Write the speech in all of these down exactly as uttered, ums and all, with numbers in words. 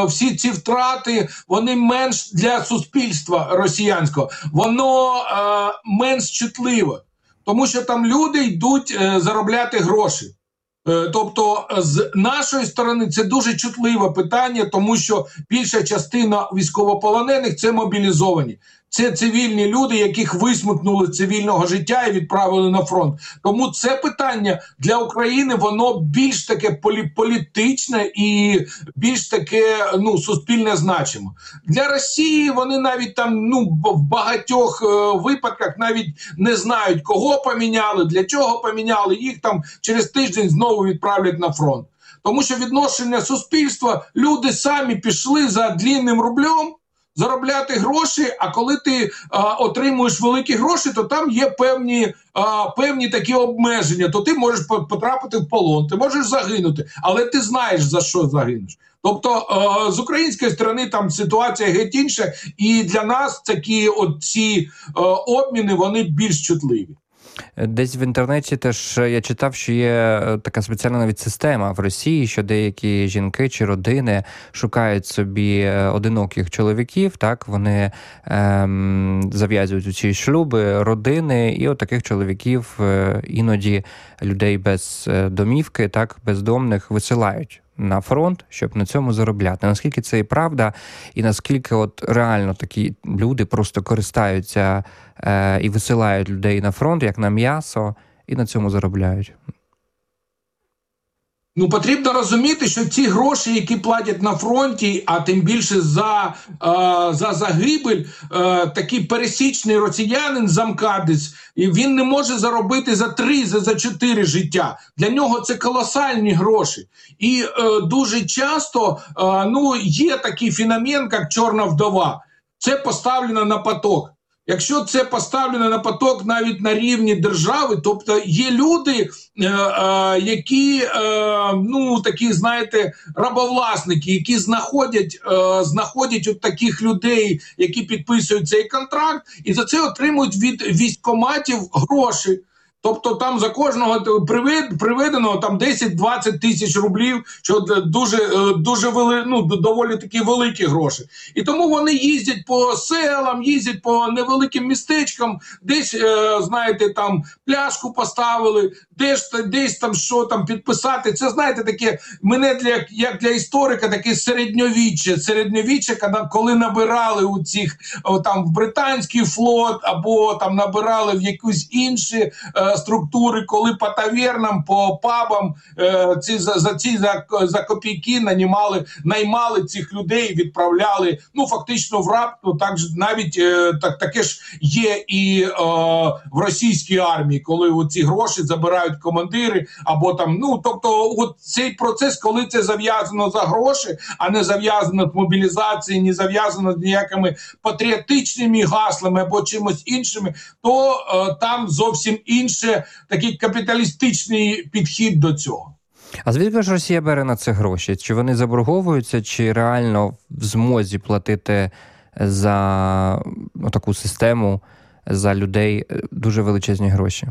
всі ці втрати, вони менш для суспільства росіянського, воно е, менш чутливе, тому що там люди йдуть е, заробляти гроші. Тобто з нашої сторони це дуже чутливе питання, тому що більша частина військовополонених – це мобілізовані. Це цивільні люди, яких висмикнули з цивільного життя і відправили на фронт. Тому це питання для України, воно більш таке полі політичне і більш таке, ну, суспільне значимо. Для Росії вони навіть там, ну, в багатьох е, випадках навіть не знають, кого поміняли, для чого поміняли, їх там через тиждень знову відправлять на фронт. Тому що відношення суспільства, люди самі пішли за длинним рублем, заробляти гроші, а коли ти а, отримуєш великі гроші, то там є певні, а, певні такі обмеження, то ти можеш потрапити в полон, ти можеш загинути, але ти знаєш, за що загинеш. Тобто а, з української сторони там ситуація геть інша, і для нас такі от ці а, обміни, вони більш чутливі. Десь в інтернеті теж я читав, що є така спеціальна навіть система в Росії, що деякі жінки чи родини шукають собі одиноких чоловіків, так, вони ем, зав'язують ці шлюби, родини, і от таких чоловіків іноді людей без домівки, так, бездомних висилають на фронт, щоб на цьому заробляти. Наскільки це і правда, і наскільки от реально такі люди просто користаються е, і висилають людей на фронт, як на м'ясо, і на цьому заробляють? Ну, потрібно розуміти, що ці гроші, які платять на фронті, а тим більше за, е, за загибель, е, такий пересічний росіянин, замкадець, і він не може заробити за три, за, за чотири життя. Для нього це колосальні гроші. І е, дуже часто е, ну, є такий феномен, як чорна вдова. Це поставлено на поток. Якщо це поставлено на поток навіть на рівні держави, тобто є люди, е, е, які, е, ну, такі, знаєте, рабовласники, які знаходять, е, знаходять от таких людей, які підписують цей контракт, і за це отримують від військкоматів гроші. Тобто там за кожного приведено там десять-двадцять тисяч рублів, що дуже, дуже вели, ну, доволі такі великі гроші. І тому вони їздять по селам, їздять по невеликим містечкам, десь, е, знаєте, там пляшку поставили, десь, десь там що там підписати. Це, знаєте, таке, мене для, як для історика, таке середньовіччя. Середньовіччя, коли набирали у цих, о, там, в британський флот, або там набирали в якусь інші е, структури, коли по тавернам, по пабам е, ці, за, за ці за, за копійки нанімали, наймали цих людей, відправляли, ну, фактично в рабство. Так, навіть е, так, таке ж є і е, в російській армії, коли ці гроші забирають командири, або там, ну, тобто, от цей процес, коли це зав'язано за гроші, а не зав'язано з мобілізацією, не зав'язано з ніякими патріотичними гаслами або чимось іншими, то е, там зовсім інше, такий капіталістичний підхід до цього. А звідки ж Росія бере на це гроші? Чи вони заборговуються, чи реально в змозі платити за ну, таку систему, за людей дуже величезні гроші?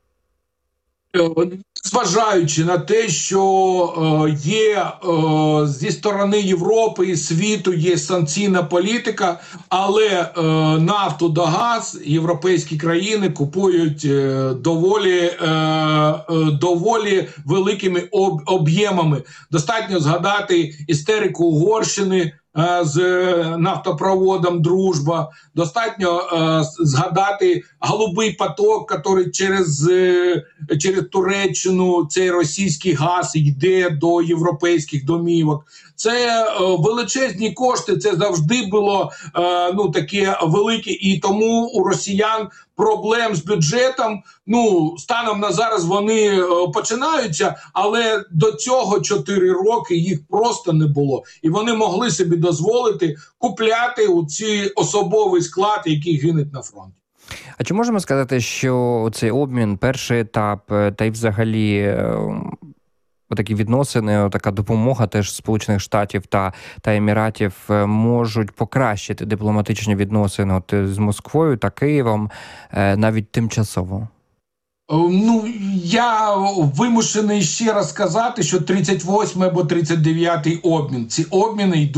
Зважаючи на те, що е, є е, зі сторони Європи і світу є санкційна політика, але е, нафту та газ європейські країни купують е, доволі, е, е, доволі великими об, об'ємами. Достатньо згадати істерику Угорщини з нафтопроводом «Дружба», достатньо е, згадати голубий поток, який через, е, через Туреччину, цей російський газ йде до європейських домівок. Це е, величезні кошти, це завжди було е, ну, таке велике, і тому у росіян проблем з бюджетом, ну, станом на зараз вони е, починаються, але до цього чотири роки їх просто не було. І вони могли собі дозволити купляти у ці особовий склад, який гине на фронті. А чи можемо сказати, що цей обмін, перший етап, та й взагалі такі відносини, така допомога теж Сполучених Штатів та, та Еміратів можуть покращити дипломатичні відносини от, з Москвою та Києвом навіть тимчасово? Ну, я вимушений ще раз сказати, що тридцять восьмий або тридцять дев'ятий обмін. Ці обміни йдуть